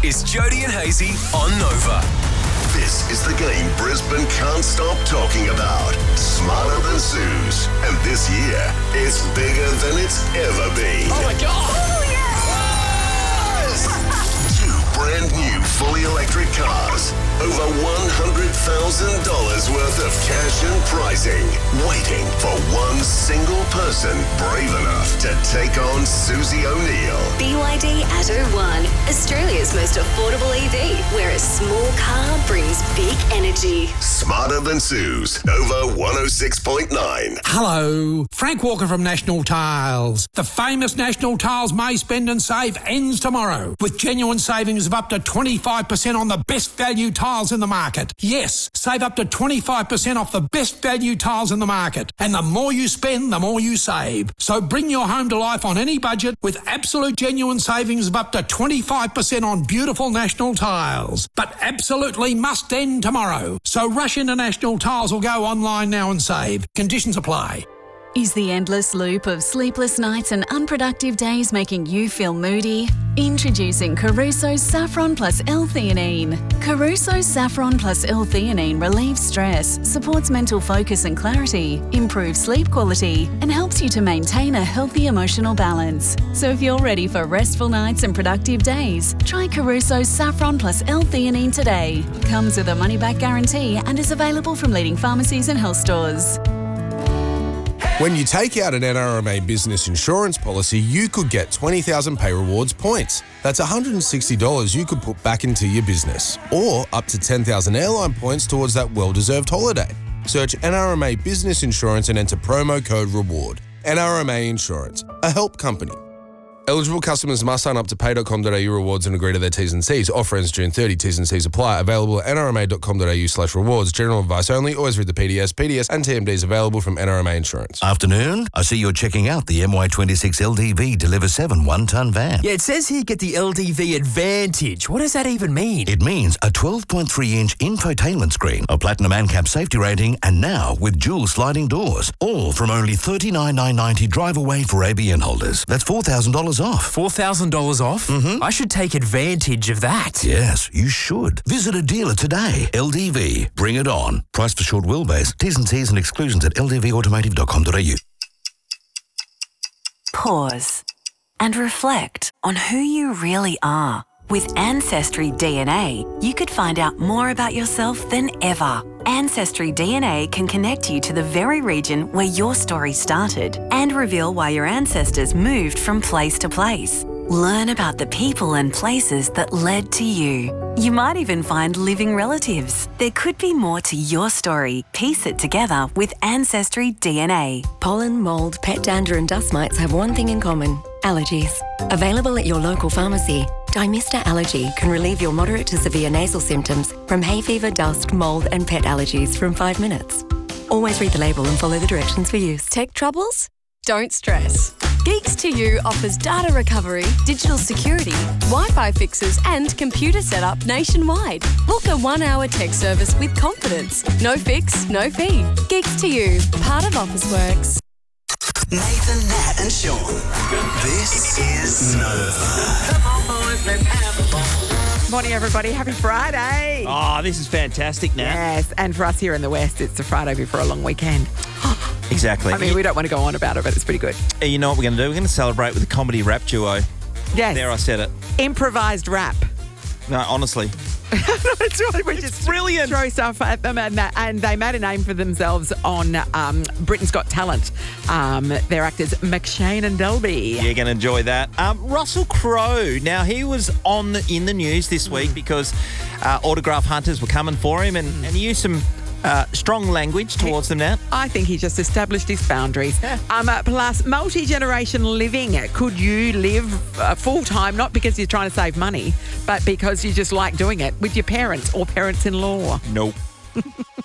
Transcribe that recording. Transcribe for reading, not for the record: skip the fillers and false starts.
is Jody and Hazy on Nova. This is the game Brisbane can't stop talking about. Smarter Than Sue's. And this year, it's bigger than it's ever been. Oh my God! Oh yes! 2 brand new fully electric cars. Over $100,000 worth of cash and pricing. Waiting for one single person brave enough to take on Susie O'Neill. BYD Atto 1, Australia's most affordable EV, where a small car brings big energy. Smarter Than Sue's. Nova 106.9. Hello, Frank Walker from National Tiles. The famous National Tiles May Spend and Save ends tomorrow with genuine savings of up to 25% on the best value tiles in the market. Yes, save up to 25% off the best value tiles in the market. And the more you spend, the more you save. So bring your home to life on any budget with absolute genuine savings of up to 25% on beautiful National Tiles. But absolutely must end tomorrow. So rush into National Tiles or go online now and save. Conditions apply. Is the endless loop of sleepless nights and unproductive days making you feel moody? Introducing Caruso's Saffron Plus L-Theanine. Caruso's Saffron Plus L-Theanine relieves stress, supports mental focus and clarity, improves sleep quality, and helps you to maintain a healthy emotional balance. So if you're ready for restful nights and productive days, try Caruso's Saffron Plus L-Theanine today. Comes with a money-back guarantee and is available from leading pharmacies and health stores. When you take out an NRMA business insurance policy, you could get 20,000 Pay Rewards points. That's $160 you could put back into your business, or up to 10,000 airline points towards that well-deserved holiday. Search NRMA Business Insurance and enter promo code REWARD. NRMA Insurance, a help company. Eligible customers must sign up to pay.com.au rewards and agree to their T's and C's. Offer ends June 30. T's and C's apply. Available at nrma.com.au/rewards. General advice only. Always read the PDS. PDS and TMDs available from NRMA Insurance. Afternoon. I see you're checking out the MY26 LDV Deliver 7 one-ton van. Yeah, it says here get the LDV Advantage. What does that even mean? It means a 12.3-inch infotainment screen, a platinum ANCAP safety rating, and now with dual sliding doors. All from only $39,990 drive away for ABN holders. That's $4,000 off. $4,000 off? Mm-hmm. I should take advantage of that. Yes, you should. Visit a dealer today. LDV. Bring it on. Price for short wheelbase. T's and C's and exclusions at ldvautomotive.com.au. Pause and reflect on who you really are. With Ancestry DNA, you could find out more about yourself than ever. Ancestry DNA can connect you to the very region where your story started and reveal why your ancestors moved from place to place. Learn about the people and places that led to you. You might even find living relatives. There could be more to your story. Piece it together with Ancestry DNA. Pollen, mould, pet dander and dust mites have one thing in common: allergies. Available at your local pharmacy, Dymista Allergy can relieve your moderate to severe nasal symptoms from hay fever, dust, mould and pet allergies from 5 minutes. Always read the label and follow the directions for use. Tech troubles? Don't stress. Geeks to You offers data recovery, digital security, Wi-Fi fixes and computer setup nationwide. Book a 1-hour tech service with confidence. No fix, no fee. Geeks to You, part of Officeworks. Nathan, Nat and Sean. This is Nova. Come on, boys, let's have a ball. Morning, everybody. Happy Friday. Oh, this is fantastic, Nat. Yes, and for us here in the West, it's the Friday before a long weekend. Exactly. I mean, we don't want to go on about it, but it's pretty good. You know what we're going to do? We're going to celebrate with a comedy rap duo. Yes. There, I said it. Improvised rap. No, honestly. That's right. We just brilliant. Throw stuff at them, and they made a name for themselves on Britain's Got Talent. They're actors McShane and Delby. You're going to enjoy that. Russell Crowe. Now, he was in the news this week because autograph hunters were coming for him, and he used some strong language towards them now. I think he just established his boundaries. Plus, multi-generation living. Could you live full-time, not because you're trying to save money, but because you just like doing it with your parents or parents-in-law? Nope.